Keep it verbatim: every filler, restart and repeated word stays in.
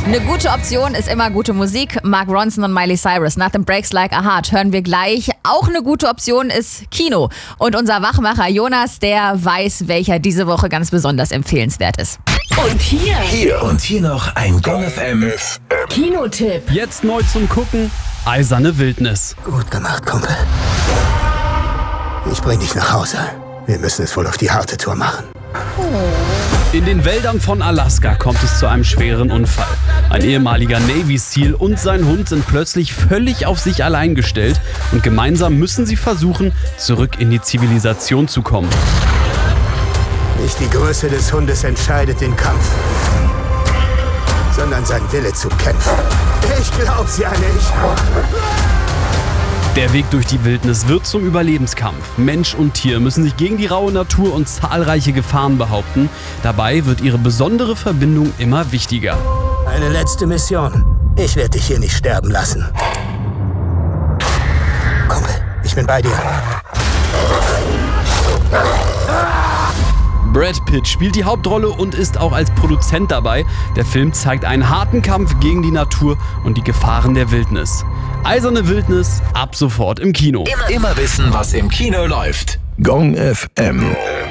Eine gute Option ist immer gute Musik. Mark Ronson und Miley Cyrus. Nothing Breaks Like a Heart hören wir gleich. Auch eine gute Option ist Kino. Und unser Wachmacher Jonas, der weiß, welcher diese Woche ganz besonders empfehlenswert ist. Und hier. Hier. Und hier noch ein Gong F M Kinotipp. Jetzt neu zum Gucken. Eiserne Wildnis. Gut gemacht, Kumpel. Ich bring dich nach Hause. Wir müssen es wohl auf die harte Tour machen. In den Wäldern von Alaska kommt es zu einem schweren Unfall. Ein ehemaliger Navy Seal und sein Hund sind plötzlich völlig auf sich allein gestellt und gemeinsam müssen sie versuchen, zurück in die Zivilisation zu kommen. Nicht die Größe des Hundes entscheidet den Kampf, sondern sein Wille zu kämpfen. Ich glaub's ja nicht. Der Weg durch die Wildnis wird zum Überlebenskampf. Mensch und Tier müssen sich gegen die raue Natur und zahlreiche Gefahren behaupten. Dabei wird ihre besondere Verbindung immer wichtiger. Eine letzte Mission. Ich werde dich hier nicht sterben lassen. Kumpel, ich bin bei dir. Brad Pitt spielt die Hauptrolle und ist auch als Produzent dabei. Der Film zeigt einen harten Kampf gegen die Natur und die Gefahren der Wildnis. Eiserne Wildnis, ab sofort im Kino. Immer, immer wissen, was im Kino läuft. Gong F M.